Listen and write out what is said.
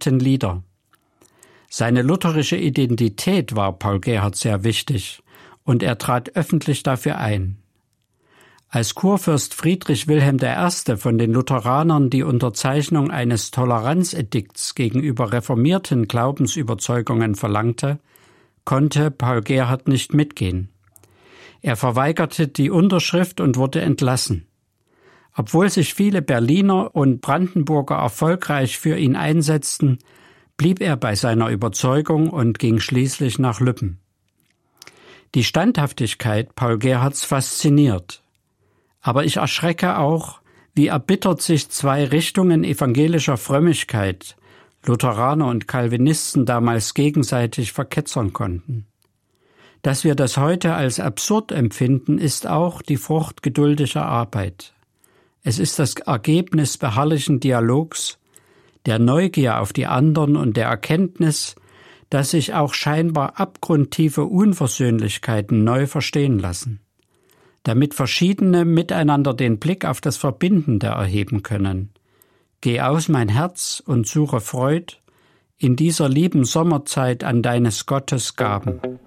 bewegten Lieder. Seine lutherische Identität war Paul Gerhardt sehr wichtig und er trat öffentlich dafür ein. Als Kurfürst Friedrich Wilhelm I. von den Lutheranern die Unterzeichnung eines Toleranzedikts gegenüber reformierten Glaubensüberzeugungen verlangte, konnte Paul Gerhardt nicht mitgehen. Er verweigerte die Unterschrift und wurde entlassen. Obwohl sich viele Berliner und Brandenburger erfolgreich für ihn einsetzten, blieb er bei seiner Überzeugung und ging schließlich nach Lübben. Die Standhaftigkeit Paul Gerhardts fasziniert. Aber ich erschrecke auch, wie erbittert sich zwei Richtungen evangelischer Frömmigkeit, Lutheraner und Calvinisten, damals gegenseitig verketzern konnten. Dass wir das heute als absurd empfinden, ist auch die Frucht geduldiger Arbeit. Es ist das Ergebnis beharrlichen Dialogs, der Neugier auf die anderen und der Erkenntnis, dass sich auch scheinbar abgrundtiefe Unversöhnlichkeiten neu verstehen lassen, damit Verschiedene miteinander den Blick auf das Verbindende erheben können. Geh aus, mein Herz, und suche Freud in dieser lieben Sommerzeit an deines Gottes Gaben.